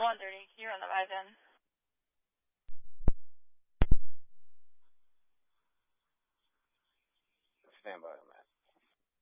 130. Can you run the vise in? Stand by on that.